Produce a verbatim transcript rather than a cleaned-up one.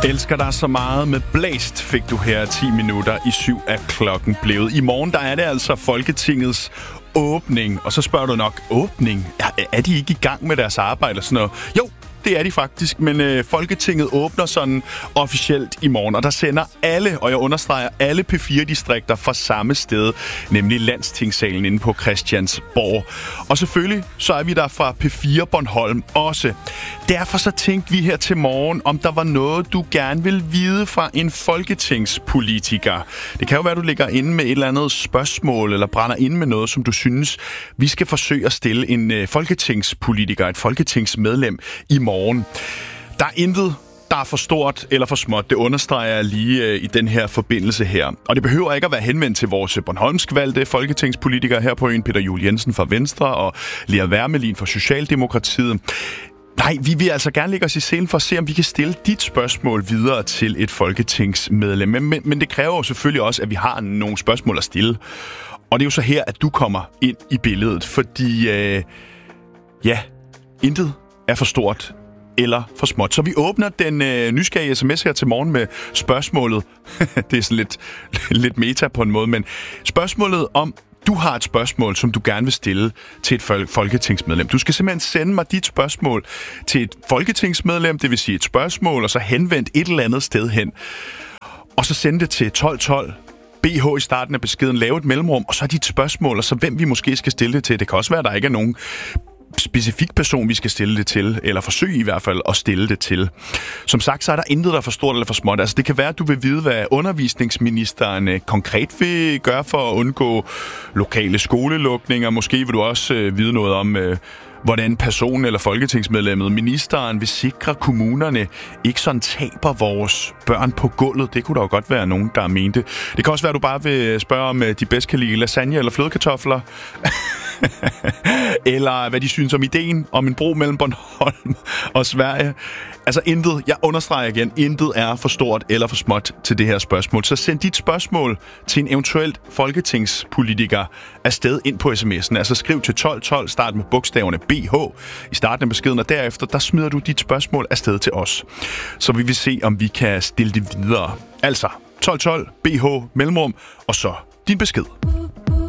Elsker dig så meget med blæst, fik du her ti minutter i syv af klokken blevet. I morgen der er det altså Folketingets åbning, og så spørger du nok, åbning? Er, er de ikke i gang med deres arbejde og sådan noget? Jo, det er de faktisk, men øh, Folketinget åbner sådan officielt i morgen, og der sender alle, og jeg understreger alle P fire-distrikter fra samme sted, nemlig Landstingssalen inde på Christiansborg. Og selvfølgelig så er vi der fra P fire Bornholm også. Derfor så tænkte vi her til morgen, om der var noget, du gerne vil vide fra en folketingspolitiker. Det kan jo være, at du ligger inde med et eller andet spørgsmål, eller brænder inde med noget, som du synes, vi skal forsøge at stille en øh, folketingspolitiker, et folketingsmedlem i morgen. Der er intet, der er for stort eller for småt. Det understreger jeg lige øh, i den her forbindelse her. Og det behøver ikke at være henvendt til vores bornholmsk valgte folketingspolitikere her på øen, Peter Juel Jensen fra Venstre og Lea Wermelin fra Socialdemokratiet. Nej, vi vil altså gerne lægge os i scenen for at se, om vi kan stille dit spørgsmål videre til et folketingsmedlem. Men, men, men det kræver jo selvfølgelig også, at vi har nogle spørgsmål at stille. Og det er jo så her, at du kommer ind i billedet, fordi øh, ja, intet er for stort eller for småt. Så vi åbner den øh, nysgerrige sms her til morgen med spørgsmålet. Det er sådan lidt, lidt meta på en måde, men spørgsmålet om, du har et spørgsmål, som du gerne vil stille til et folketingsmedlem. Du skal simpelthen sende mig dit spørgsmål til et folketingsmedlem, det vil sige et spørgsmål, og så henvendt et eller andet sted hen. Og så sende det til tolv tolv. B H i starten af beskeden, lave et mellemrum, og så dit spørgsmål, og så hvem vi måske skal stille det til. Det kan også være, at der ikke er nogen specifik person, vi skal stille det til, eller forsøge i hvert fald at stille det til. Som sagt, så er der intet, der er for stort eller for småt. Altså, det kan være, at du vil vide, hvad undervisningsministeren øh, konkret vil gøre for at undgå lokale skolelukninger. Måske vil du også øh, vide noget om, øh, hvordan personen eller folketingsmedlemmet, ministeren, vil sikre kommunerne ikke sådan taber vores børn på gulvet. Det kunne der jo godt være nogen, der mente. Det kan også være, at du bare vil spørge, om de bedst kan lide lasagne eller flødekartofler. Eller hvad de synes om ideen om en bro mellem Bornholm og Sverige. Altså intet, jeg understreger igen, intet er for stort eller for småt til det her spørgsmål. Så send dit spørgsmål til en eventuelt folketingspolitiker afsted ind på sms'en. Altså skriv til tolv tolv, start med bogstaverne B H i starten af beskeden, og derefter der smider du dit spørgsmål afsted til os. Så vi vil se, om vi kan stille det videre. Altså tolv tolv, B H, mellemrum, og så din besked.